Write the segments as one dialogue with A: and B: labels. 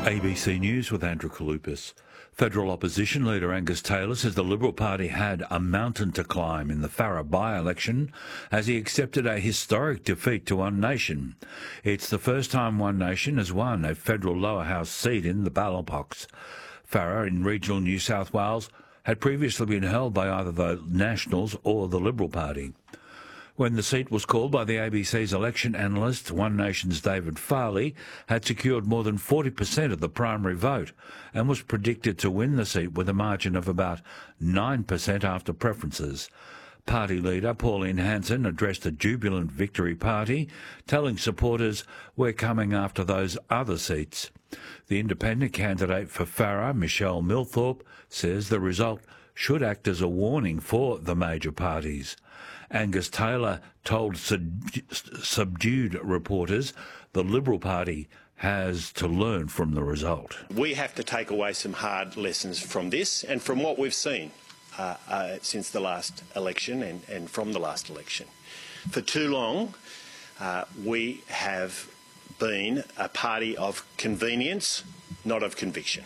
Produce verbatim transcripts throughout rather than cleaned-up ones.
A: A B C News with Andrew Kalupis. Federal opposition leader Angus Taylor says the Liberal Party had a mountain to climb in the Farrer by-election as he accepted a historic defeat to One Nation. It's the first time One Nation has won a federal lower house seat in the ballot box. Farrer in regional New South Wales had previously been held by either the Nationals or the Liberal Party. When the seat was called by the A B C's election analyst, One Nation's David Farley had secured more than forty percent of the primary vote and was predicted to win the seat with a margin of about nine percent after preferences. Party leader Pauline Hanson addressed a jubilant victory party, telling supporters, "We're coming after those other seats." The independent candidate for Farrer, Michelle Milthorpe, says the result should act as a warning for the major parties. Angus Taylor told sub- subdued reporters the Liberal Party has to learn from the result.
B: We have to take away some hard lessons from this and from what we've seen uh, uh, since the last election and, and from the last election. For too long, uh, we have been a party of convenience, not of conviction,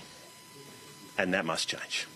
B: and that must change.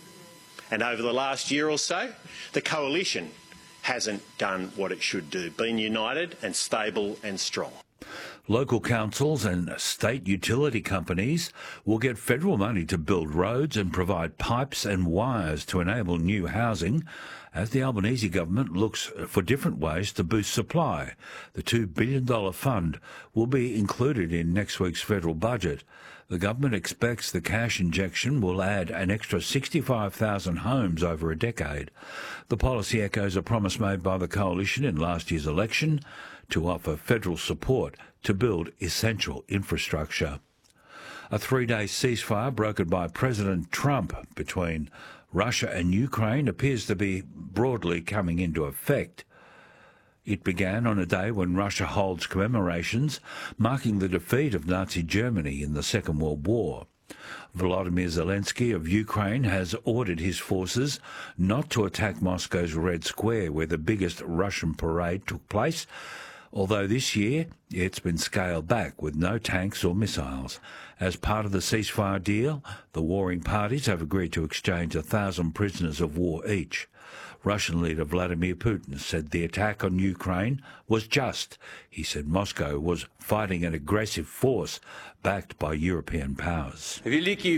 B: And over the last year or so, the coalition hasn't done what it should do, been united and stable and strong.
A: Local councils and state utility companies will get federal money to build roads and provide pipes and wires to enable new housing as the Albanese government looks for different ways to boost supply. The two billion dollars fund will be included in next week's federal budget. The government expects the cash injection will add an extra sixty-five thousand homes over a decade. The policy echoes a promise made by the coalition in last year's election to offer federal support to build essential infrastructure. A three-day ceasefire brokered by President Trump between Russia and Ukraine appears to be broadly coming into effect. It began on a day when Russia holds commemorations marking the defeat of Nazi Germany in the Second World War. Volodymyr Zelensky of Ukraine has ordered his forces not to attack Moscow's Red Square, where the biggest Russian parade took place, although this year it's been scaled back with no tanks or missiles. As part of the ceasefire deal, the warring parties have agreed to exchange a thousand prisoners of war each. Russian leader Vladimir Putin said the attack on Ukraine was just. He said Moscow was fighting an aggressive force backed by European powers.
C: The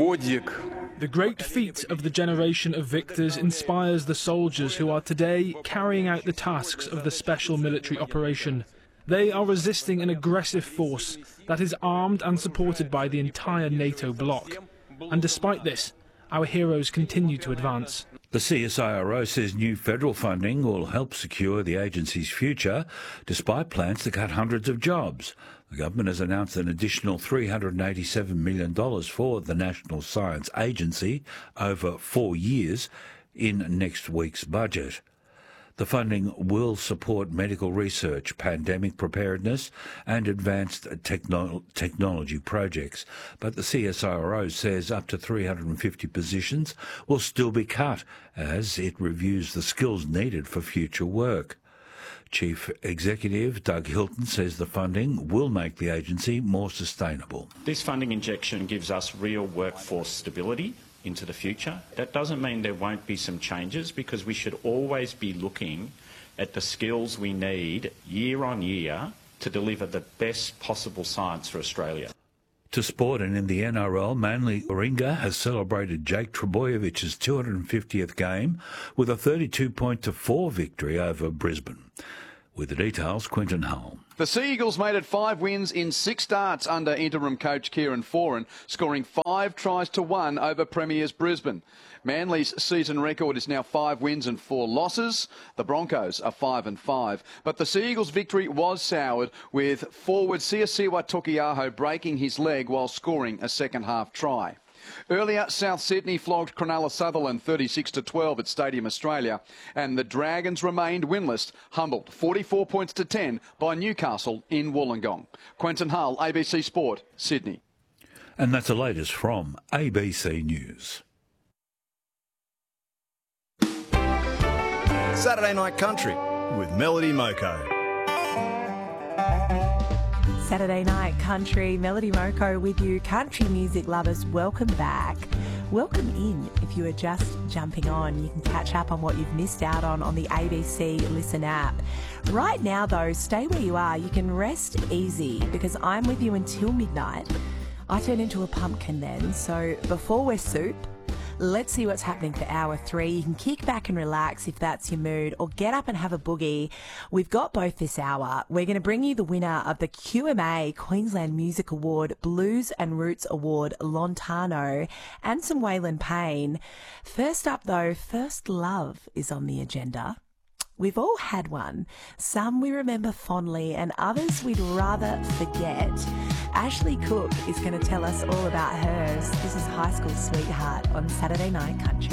C: great feat of the generation of victors inspires the soldiers who are today carrying out the tasks of the special military operation. They are resisting an aggressive force that is armed and supported by the entire NATO bloc. And despite this, our heroes continue to advance.
A: The C S I R O says new federal funding will help secure the agency's future, despite plans to cut hundreds of jobs. The government has announced an additional three hundred eighty-seven million dollars for the National Science Agency over four years in next week's budget. The funding will support medical research, pandemic preparedness and advanced techno- technology projects. But the C S I R O says up to three hundred fifty positions will still be cut as it reviews the skills needed for future work. Chief Executive Doug Hilton says the funding will make the agency more sustainable.
D: This funding injection gives us real workforce stability into the future. That doesn't mean there won't be some changes, because we should always be looking at the skills we need year on year to deliver the best possible science for Australia.
A: To sport, and in the N R L, Manly Warringah has celebrated Jake Trebojevich's two hundred fiftieth game with a thirty-two point to four victory over Brisbane. With the details, Quinton Hull.
E: The Sea Eagles made it five wins in six starts under interim coach Kieran Foran, scoring five tries to one over Premiers Brisbane. Manly's season record is now five wins and four losses. The Broncos are five and five. But the Sea Eagles' victory was soured, with forward Siosiwa Tokiaho breaking his leg while scoring a second-half try. Earlier, South Sydney flogged Cronulla Sutherland thirty-six to twelve at Stadium Australia, and the Dragons remained winless, humbled forty-four points to ten by Newcastle in Wollongong. Quentin Hull, A B C Sport, Sydney.
A: And that's the latest from A B C News.
F: Saturday Night Country with Melody Moko. Saturday Night Country. Melody Moko with you. Country music lovers, welcome back. Welcome in if you are just jumping on. You can catch up on what you've missed out on on the A B C Listen app. Right now, though, stay where you are. You can rest easy because I'm with you until midnight. I turn into a pumpkin then, so before we're soup, let's see what's happening for hour three. You can kick back and relax if that's your mood, or get up and have a boogie. We've got both this hour. We're going to bring you the winner of the Q M A Queensland Music Award, Blues and Roots Award, Lontano, and some Waylon Payne. First up, though, First Love is on the agenda. We've all had one. Some we remember fondly and others we'd rather forget. Ashley Cook is going to tell us all about hers. This is High School Sweetheart on Saturday Night Country.